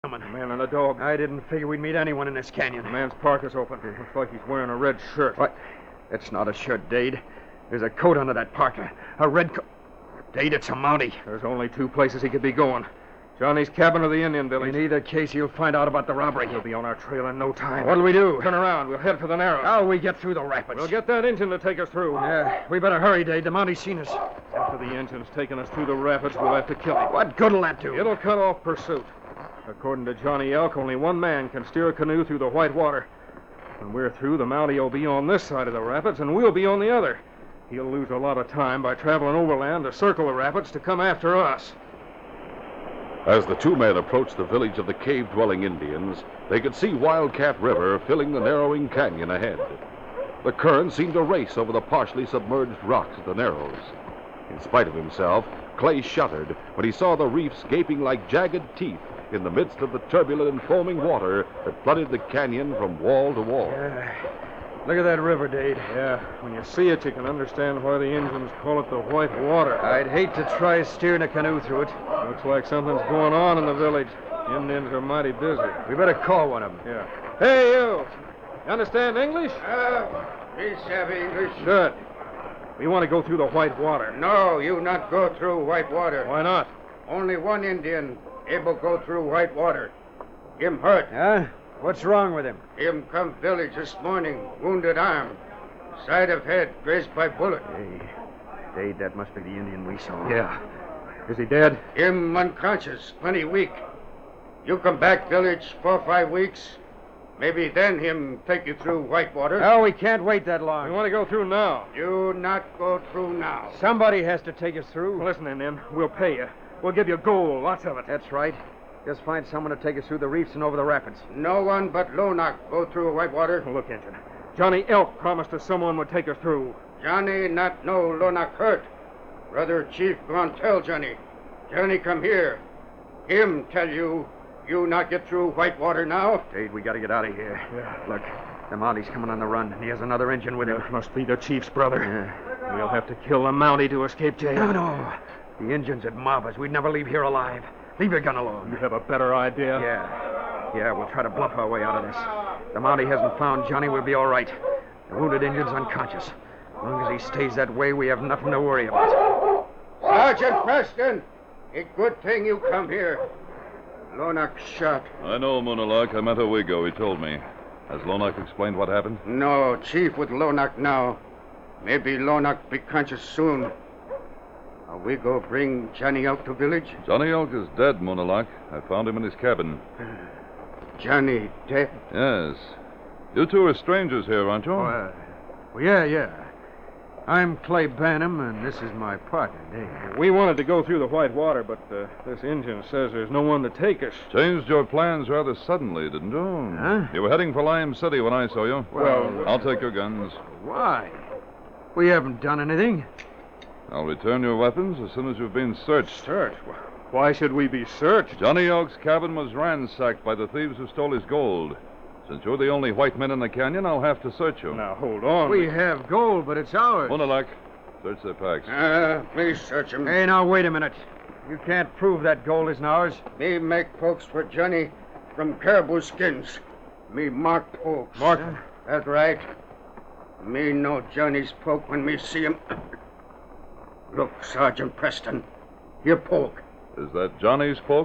coming. A man and a dog. I didn't figure we'd meet anyone in this canyon. The man's park is open. Looks like he's wearing a red shirt. What? It's not a shirt, Dade. There's a coat under that parka. A red coat. Dade, it's a Mountie. There's only two places he could be going. Johnny's cabin or the Indian village. In either case, you'll find out about the robbery. He'll be on our trail in no time. What'll we do? Turn around. We'll head for the Narrows. How'll we get through the rapids? We'll get that engine to take us through. Yeah, we better hurry, Dade. The Mountie's seen us. After the engine's taken us through the rapids, we'll have to kill him. What good'll that do? It'll cut off pursuit. According to Johnny Elk, only one man can steer a canoe through the white water. When we're through, the Mountie will be on this side of the rapids, and we'll be on the other. He'll lose a lot of time by traveling overland to circle the rapids to come after us. As the two men approached the village of the cave-dwelling Indians, they could see Wildcat River filling the narrowing canyon ahead. The current seemed to race over the partially submerged rocks at the Narrows. In spite of himself, Clay shuddered when he saw the reefs gaping like jagged teeth in the midst of the turbulent and foaming water that flooded the canyon from wall to wall. Look at that river, Dade. Yeah, when you see it, you can understand why the Indians call it the White Water. I'd hate to try steering a canoe through it. Looks like something's going on in the village. Indians are mighty busy. We better call one of them. Yeah. Hey, you! You understand English? We savvy English. Good. We want to go through the White Water. No, you not go through white water. Why not? Only one Indian able go through white water. Him hurt. Huh? What's wrong with him? Him come village this morning, wounded arm. Side of head, grazed by bullet. Hey, Dade, that must be the Indian we saw. Yeah. Is he dead? Him unconscious, plenty weak. You come back village 4 or 5 weeks. Maybe then him take you through white water. No, we can't wait that long. We want to go through now. You not go through now. Somebody has to take us through. Well, listen, Indian. We'll pay you. We'll give you gold, lots of it. That's right. Just find someone to take us through the reefs and over the rapids. No one but Lonak go through white water. Look, Injun. Johnny Elk promised us someone would take us through. Johnny not know Lonak hurt. Brother Chief gone tell Johnny. Johnny come here. Him tell you not get through white water now. Dade, we got to get out of here. Yeah. Look, the Mountie's coming on the run, and he has another engine with him. That must be the chief's brother. Yeah. We'll have to kill the Mountie to escape jail. No. The Indians would mob us. We'd never leave here alive. Leave your gun alone. You have a better idea? Yeah, we'll try to bluff our way out of this. The Mountie hasn't found Johnny. We'll be all right. The wounded Indian's unconscious. As long as he stays that way, we have nothing to worry about. Sergeant Preston, it's good thing you come here. Lonak shot. I know, Munalak. I met a week ago. He told me. Has Lonak explained what happened? No, Chief with Lonak now. Maybe Lonak be conscious soon. We go bring Johnny out to village? Johnny Elk is dead, Munalak. I found him in his cabin. Johnny dead? Yes. You two are strangers here, aren't you? Well, yeah. I'm Clay Banham, and this is my partner, Dave. We wanted to go through the white water, but this Indian says there's no one to take us. Changed your plans rather suddenly, didn't you? Huh? You were heading for Lime City when I saw you. Well, I'll take your guns. Why? We haven't done anything. I'll return your weapons as soon as you've been searched. Search? Why should we be searched? Johnny Elk's cabin was ransacked by the thieves who stole his gold. Since you're the only white men in the canyon, I'll have to search you. Now, hold on. We have gold, but it's ours. Munalak, search their packs. Please search him. Hey, now, wait a minute. You can't prove that gold isn't ours. Me make folks for Johnny from caribou skins. Me mark folks. Mark? That's right. Me know Johnny's poke when me see him. Look, Sergeant Preston. Here poke. Is that Johnny's poke?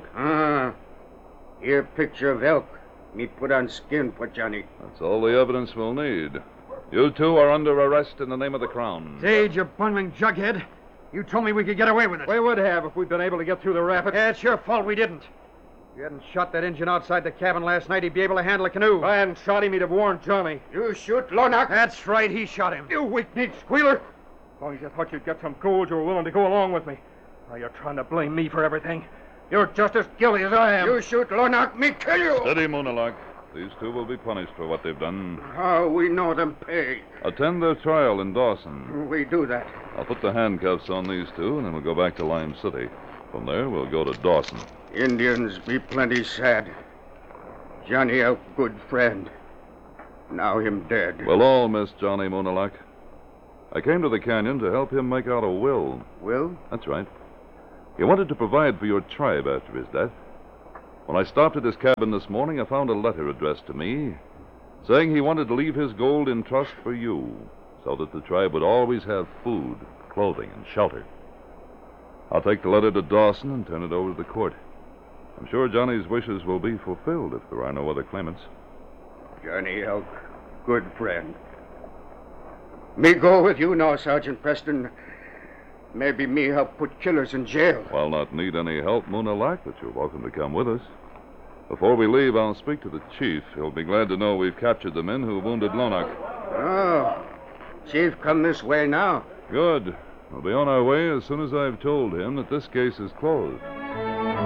Here picture of elk. Me put on skin for Johnny. That's all the evidence we'll need. You two are under arrest in the name of the Crown. Dade, you bungling jughead. You told me we could get away with it. We would have if we'd been able to get through the rapids. Yeah, it's your fault we didn't. If you hadn't shot that engine outside the cabin last night, he'd be able to handle a canoe. If I hadn't shot him, he'd have warned Johnny. You shoot Lonak. That's right, he shot him. You weak-kneed squealer! As long as you thought you'd get some gold, you were willing to go along with me. Now you're trying to blame me for everything. You're just as guilty as I am. You shoot Lonak, me kill you. Steady, Munalak. These two will be punished for what they've done. How we know them pay? Attend their trial in Dawson. We do that. I'll put the handcuffs on these two, and then we'll go back to Lime City. From there, we'll go to Dawson. Indians be plenty sad. Johnny Elk good friend. Now him dead. We'll all miss Johnny, Munalak. I came to the canyon to help him make out a will. Will? That's right. He wanted to provide for your tribe after his death. When I stopped at his cabin this morning, I found a letter addressed to me saying he wanted to leave his gold in trust for you so that the tribe would always have food, clothing, and shelter. I'll take the letter to Dawson and turn it over to the court. I'm sure Johnny's wishes will be fulfilled if there are no other claimants. Johnny Elk, good friend. Me go with you now, Sergeant Preston. Maybe me help put killers in jail. I'll not need any help, Moonalak, but you're welcome to come with us. Before we leave, I'll speak to the chief. He'll be glad to know we've captured the men who wounded Lonak. Oh, Chief, come this way now. Good. We'll be on our way as soon as I've told him that this case is closed.